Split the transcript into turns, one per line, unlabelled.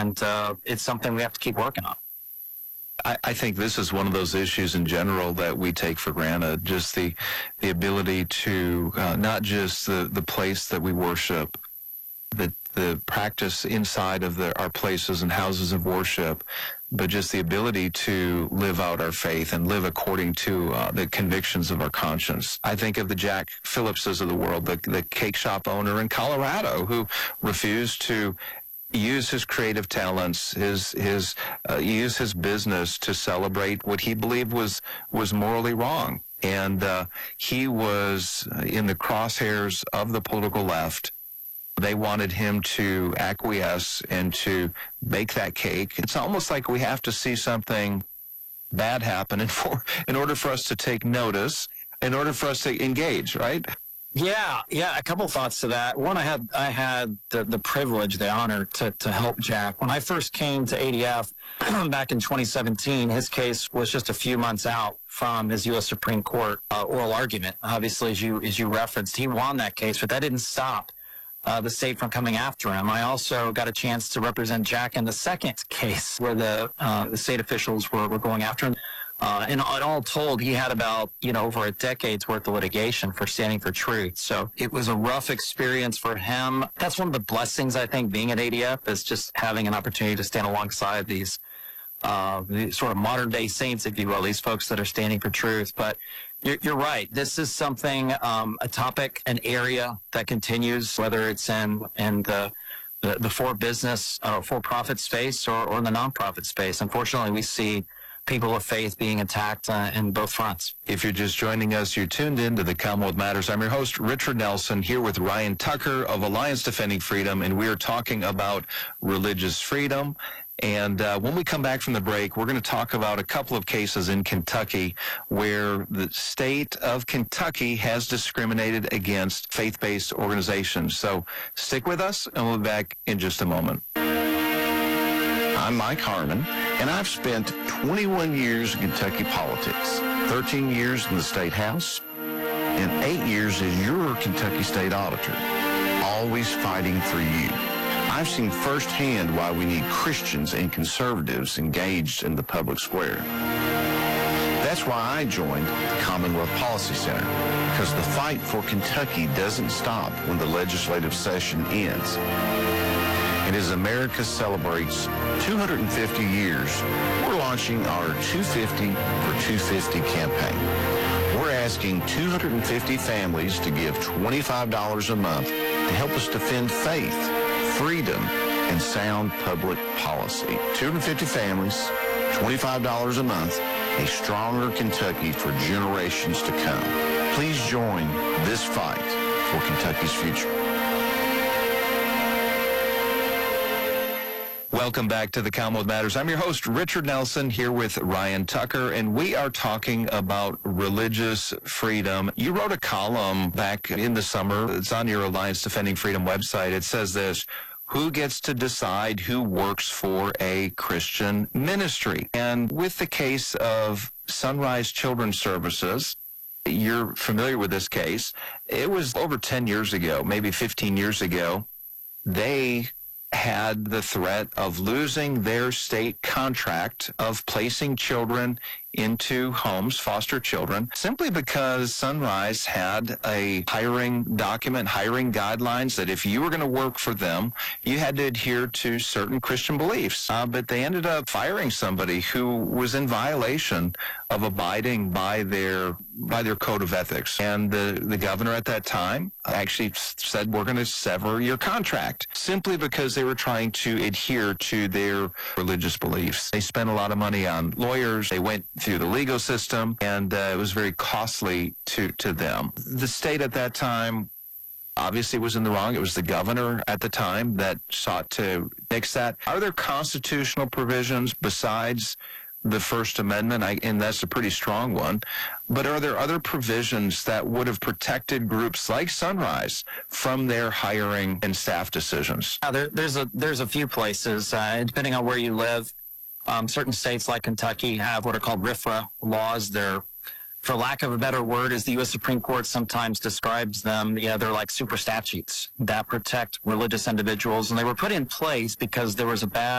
and it's something we have to keep working on.
I think this is one of those issues in general that we take for granted, just the ability to not just the place that we worship, the practice inside of our places and houses of worship, but just the ability to live out our faith and live according to the convictions of our conscience. I think of the Jack Phillipses of the world, the cake shop owner in Colorado who refused to use his creative talents, use his business to celebrate what he believed was morally wrong. And he was in the crosshairs of the political left. They wanted him to acquiesce and to bake that cake. It's almost like we have to see something bad happen in order for us to take notice, in order for us to engage, right?
Yeah, a couple thoughts to that. One, I had the privilege, the honor to help Jack. When I first came to ADF back in 2017, his case was just a few months out from his U.S. Supreme Court oral argument. Obviously, as you referenced, he won that case, but that didn't stop the state from coming after him. I also got a chance to represent Jack in the second case where the state officials were going after him. And all told, he had about, over a decade's worth of litigation for standing for truth. So it was a rough experience for him. That's one of the blessings, I think, being at ADF, is just having an opportunity to stand alongside these sort of modern-day saints, if you will, these folks that are standing for truth. But you're right. This is something, a topic, an area that continues, whether it's in the for-business, for-profit space or in the nonprofit space. Unfortunately, we see people of faith being attacked in both fronts.
If you're just joining us, you're tuned in to The Commonwealth Matters. I'm your host, Richard Nelson, here with Ryan Tucker of Alliance Defending Freedom, and we are talking about religious freedom. And when we come back from the break, we're going to talk about a couple of cases in Kentucky where the state of Kentucky has discriminated against faith-based organizations. So stick with us, and we'll be back in just a moment. I'm Mike Harmon, and I've spent 21 years in Kentucky politics, 13 years in the State House, and 8 years as your Kentucky State Auditor, always fighting for you. I've seen firsthand why we need Christians and conservatives engaged in the public square. That's why I joined the Commonwealth Policy Center, because the fight for Kentucky doesn't stop when the legislative session ends. And as America celebrates 250 years, we're launching our 250 for 250 campaign. We're asking 250 families to give $25 a month to help us defend faith, freedom, and sound public policy. 250 families, $25 a month, a stronger Kentucky for generations to come. Please join this fight for Kentucky's future. Welcome back to The Commonwealth Matters. I'm your host, Richard Nelson, here with Ryan Tucker, and we are talking about religious freedom. You wrote a column back in the summer. It's on your Alliance Defending Freedom website. It says this: who gets to decide who works for a Christian ministry? And with the case of Sunrise Children's Services, you're familiar with this case. It was over 10 years ago, maybe 15 years ago. They had the threat of losing their state contract of placing children into homes, foster children, simply because Sunrise had a hiring document, hiring guidelines that if you were going to work for them, you had to adhere to certain Christian beliefs. But they ended up firing somebody who was in violation of abiding by their code of ethics. And the governor at that time actually said, we're going to sever your contract, simply because they were trying to adhere to their religious beliefs. They spent a lot of money on lawyers. They went through the legal system, and it was very costly to them. The state at that time obviously was in the wrong. It was the governor at the time that sought to fix that. Are there constitutional provisions besides the First Amendment? And that's a pretty strong one. But are there other provisions that would have protected groups like Sunrise from their hiring and staff decisions?
There's a few places, depending on where you live. Certain states like Kentucky have what are called RFRA laws. They're, for lack of a better word, as the U.S. Supreme Court sometimes describes them, they're like super statutes that protect religious individuals. And they were put in place because there was a bad